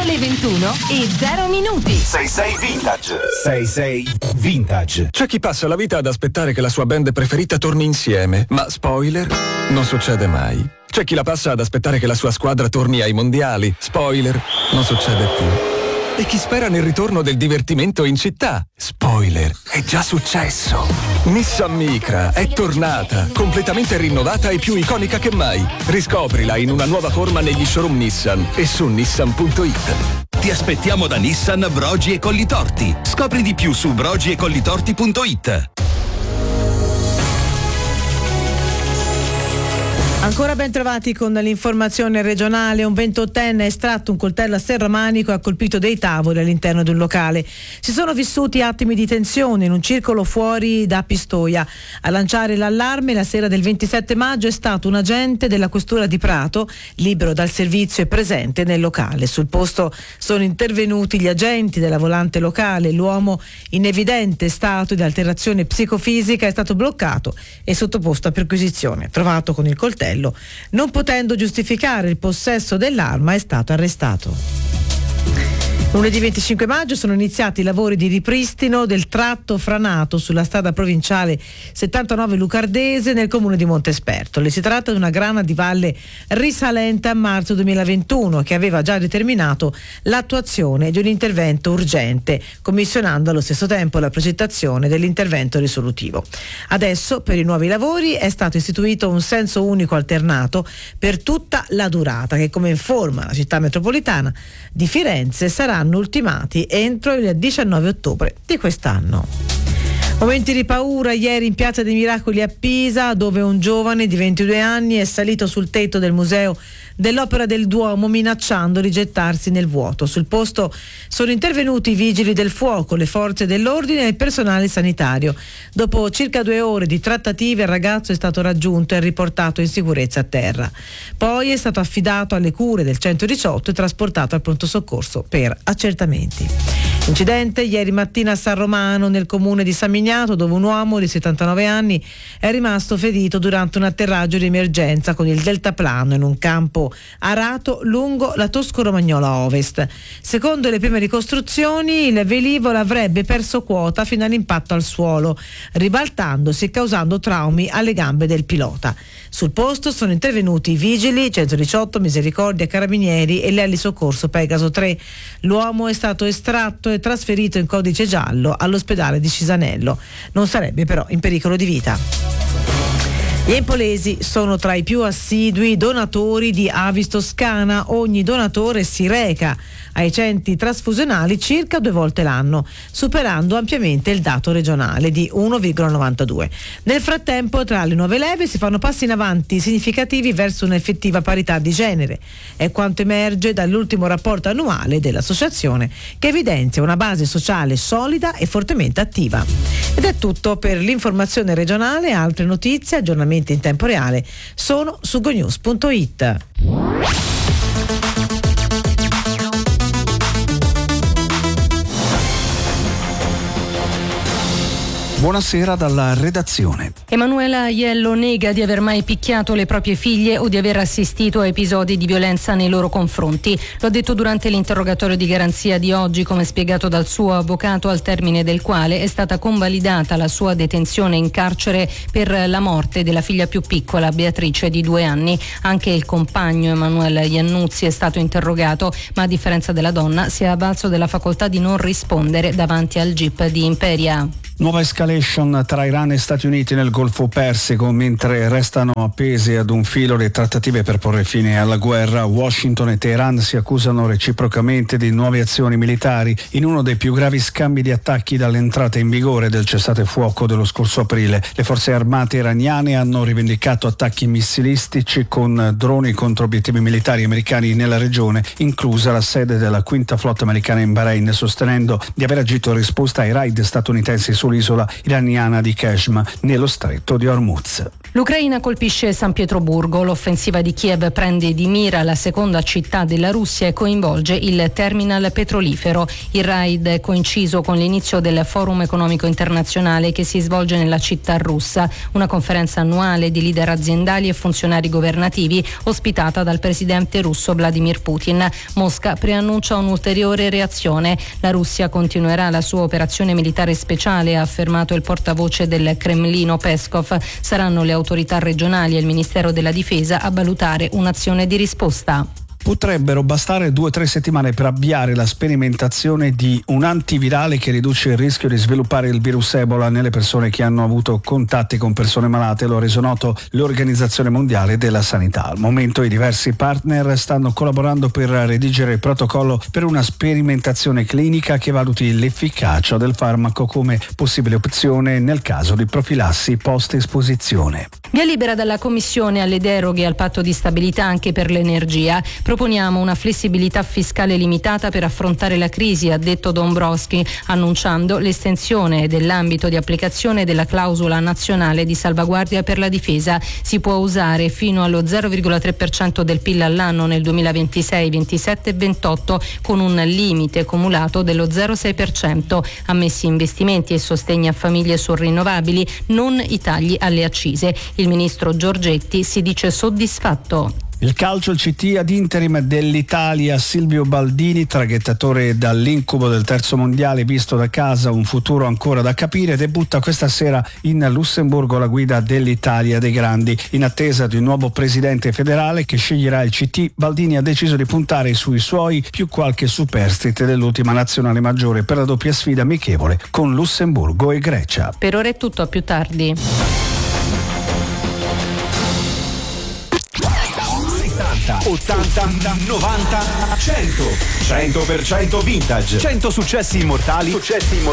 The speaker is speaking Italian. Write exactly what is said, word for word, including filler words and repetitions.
alle ventuno e zero minuti. sei sei Vintage. sei sei Vintage. C'è chi passa la vita ad aspettare che la sua band preferita torni insieme, ma spoiler, non succede mai. C'è chi la passa ad aspettare che la sua squadra torni ai mondiali, spoiler, non succede più. E chi spera nel ritorno del divertimento in città, spoiler, è già successo. Nissan Micra è tornata, completamente rinnovata e più iconica che mai. Riscoprila in una nuova forma negli showroom Nissan e su nissan punto it. Ti aspettiamo da Nissan Brogi e Collitorti. Scopri di più su brogi e collitorti punto it. Ancora ben trovati con l'informazione regionale. Un ventottenne ha estratto un coltello a serramanico e ha colpito dei tavoli all'interno di un locale. Si sono vissuti attimi di tensione in un circolo fuori da Pistoia. A lanciare l'allarme la sera del ventisette maggio è stato un agente della questura di Prato, libero dal servizio e presente nel locale. Sul posto sono intervenuti gli agenti della volante locale. L'uomo, in evidente stato di alterazione psicofisica, è stato bloccato e sottoposto a perquisizione. Trovato con il coltello, non potendo giustificare il possesso dell'arma, è stato arrestato. Lunedì venticinque maggio sono iniziati i lavori di ripristino del tratto franato sulla strada provinciale settantanove Lucardese nel comune di Montespertole. Si tratta di una grana di valle risalente a marzo duemilaventuno che aveva già determinato l'attuazione di un intervento urgente, commissionando allo stesso tempo la progettazione dell'intervento risolutivo. Adesso per i nuovi lavori è stato istituito un senso unico alternato per tutta la durata che, come informa la città metropolitana di Firenze, sarà ultimati entro il diciannove ottobre di quest'anno. Momenti di paura ieri in Piazza dei Miracoli a Pisa, dove un giovane di ventidue anni è salito sul tetto del museo dell'Opera del Duomo minacciando di gettarsi nel vuoto. Sul posto sono intervenuti i vigili del fuoco, le forze dell'ordine e il personale sanitario. Dopo circa due ore di trattative il ragazzo è stato raggiunto e riportato in sicurezza a terra. Poi è stato affidato alle cure del centodiciotto e trasportato al pronto soccorso per accertamenti. Incidente ieri mattina a San Romano, nel comune di San Miniato, dove un uomo di settantanove anni è rimasto ferito durante un atterraggio di emergenza con il deltaplano in un campo arato lungo la Tosco-Romagnola Ovest. Secondo le prime ricostruzioni, il velivolo avrebbe perso quota fino all'impatto al suolo, ribaltandosi e causando traumi alle gambe del pilota. Sul posto sono intervenuti i vigili, centodiciotto, Misericordia, Carabinieri e l'Eli Soccorso Pegaso tre. L'uomo è stato estratto e trasferito in codice giallo all'ospedale di Cisanello. Non sarebbe però in pericolo di vita. Gli empolesi sono tra i più assidui donatori di Avis Toscana. Ogni donatore si reca ai centri trasfusionali circa due volte l'anno, superando ampiamente il dato regionale di uno virgola novantadue. Nel frattempo, tra le nuove leve si fanno passi in avanti significativi verso un'effettiva parità di genere. È quanto emerge dall'ultimo rapporto annuale dell'associazione, che evidenzia una base sociale solida e fortemente attiva. Ed è tutto per l'informazione regionale. Altre notizie, aggiornamenti in tempo reale sono su gonews punto it. Buonasera dalla redazione. Emanuela Aiello nega di aver mai picchiato le proprie figlie o di aver assistito a episodi di violenza nei loro confronti. Lo ha detto durante l'interrogatorio di garanzia di oggi, come spiegato dal suo avvocato, al termine del quale è stata convalidata la sua detenzione in carcere per la morte della figlia più piccola, Beatrice, di due anni. Anche il compagno, Emanuele Iannuzzi, è stato interrogato, ma a differenza della donna si è avvalso della facoltà di non rispondere davanti al G I P di Imperia. Nuova escalation tra Iran e Stati Uniti nel Golfo Persico. Mentre restano appese ad un filo le trattative per porre fine alla guerra, Washington e Teheran si accusano reciprocamente di nuove azioni militari in uno dei più gravi scambi di attacchi dall'entrata in vigore del cessate-fuoco dello scorso aprile. Le forze armate iraniane hanno rivendicato attacchi missilistici con droni contro obiettivi militari americani nella regione, inclusa la sede della quinta flotta americana in Bahrain, sostenendo di aver agito in risposta ai raid statunitensi sull'isola iraniana di Kashmir nello stretto di Hormuz. L'Ucraina colpisce San Pietroburgo, l'offensiva di Kiev prende di mira la seconda città della Russia e coinvolge il terminal petrolifero. Il raid è coinciso con l'inizio del Forum economico internazionale che si svolge nella città russa, una conferenza annuale di leader aziendali e funzionari governativi ospitata dal presidente russo Vladimir Putin. Mosca preannuncia un'ulteriore reazione. La Russia continuerà la sua operazione militare speciale, ha affermato il portavoce del Cremlino Peskov. Saranno le autorità regionali e il Ministero della Difesa a valutare un'azione di risposta. Potrebbero bastare due o tre settimane per avviare la sperimentazione di un antivirale che riduce il rischio di sviluppare il virus Ebola nelle persone che hanno avuto contatti con persone malate, lo ha reso noto l'Organizzazione Mondiale della Sanità. Al momento i diversi partner stanno collaborando per redigere il protocollo per una sperimentazione clinica che valuti l'efficacia del farmaco come possibile opzione nel caso di profilassi post-esposizione. Via libera dalla Commissione alle deroghe al patto di stabilità anche per l'energia. Proponiamo una flessibilità fiscale limitata per affrontare la crisi, ha detto Dombrovskis, annunciando l'estensione dell'ambito di applicazione della clausola nazionale di salvaguardia per la difesa. Si può usare fino allo zero virgola tre per cento del P I L all'anno nel duemilaventisei, ventisette e ventotto, con un limite cumulato dello zero virgola sei per cento. Ammessi investimenti e sostegni a famiglie su rinnovabili, non i tagli alle accise. Il ministro Giorgetti si dice soddisfatto. Il calcio, il C T ad interim dell'Italia, Silvio Baldini, traghettatore dall'incubo del terzo mondiale visto da casa, un futuro ancora da capire, debutta questa sera in Lussemburgo alla guida dell'Italia dei grandi. In attesa di un nuovo presidente federale che sceglierà il C T, Baldini ha deciso di puntare sui suoi più qualche superstite dell'ultima nazionale maggiore per la doppia sfida amichevole con Lussemburgo e Grecia. Per ora è tutto, a più tardi. ottanta, novanta, cento. cento per cento vintage. cento successi immortali. Successi immortali.